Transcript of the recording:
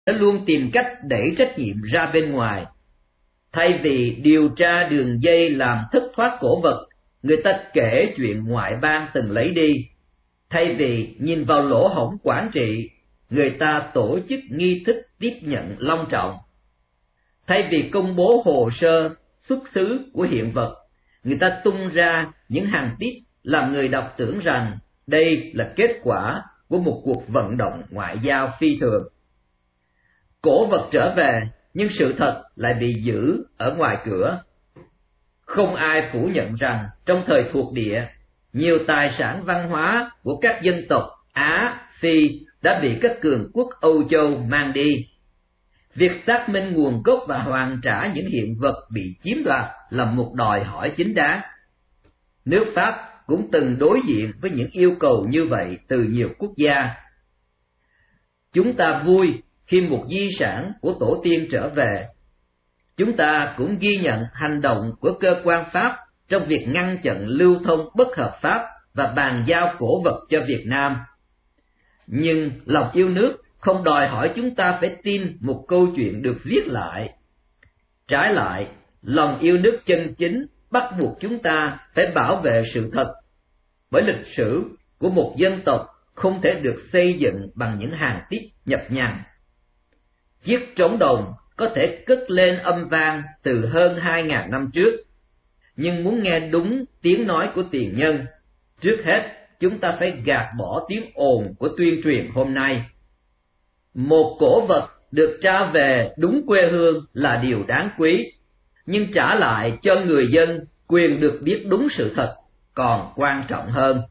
nó luôn tìm cách đẩy trách nhiệm ra bên ngoài. Thay vì điều tra đường dây làm thất thoát cổ vật, người ta kể chuyện ngoại bang từng lấy đi. Thay vì nhìn vào lỗ hổng quản trị, người ta tổ chức nghi thức tiếp nhận long trọng. Thay vì công bố hồ sơ xuất xứ của hiện vật, người ta tung ra những hàng tít làm người đọc tưởng rằng đây là kết quả của một cuộc vận động ngoại giao phi thường. Cổ vật trở về, nhưng sự thật lại bị giữ ở ngoài cửa. Không ai phủ nhận rằng trong thời thuộc địa, nhiều tài sản văn hóa của các dân tộc Á, Phi đã bị các cường quốc Âu Châu mang đi. Việc xác minh nguồn gốc và hoàn trả những hiện vật bị chiếm đoạt là một đòi hỏi chính đáng. Nước Pháp cũng từng đối diện với những yêu cầu như vậy từ nhiều quốc gia. Chúng ta vui khi một di sản của tổ tiên trở về. Chúng ta cũng ghi nhận hành động của cơ quan Pháp trong việc ngăn chặn lưu thông bất hợp pháp và bàn giao cổ vật cho Việt Nam. Nhưng lòng yêu nước không đòi hỏi chúng ta phải tin một câu chuyện được viết lại. Trái lại, lòng yêu nước chân chính bắt buộc chúng ta phải bảo vệ sự thật, bởi lịch sử của một dân tộc không thể được xây dựng bằng những hàng tít nhập nhằng. Chiếc trống đồng có thể cất lên âm vang từ hơn 2.000 năm trước, nhưng muốn nghe đúng tiếng nói của tiền nhân, trước hết chúng ta phải gạt bỏ tiếng ồn của tuyên truyền hôm nay. Một cổ vật được trả về đúng quê hương là điều đáng quý, nhưng trả lại cho người dân quyền được biết đúng sự thật còn quan trọng hơn.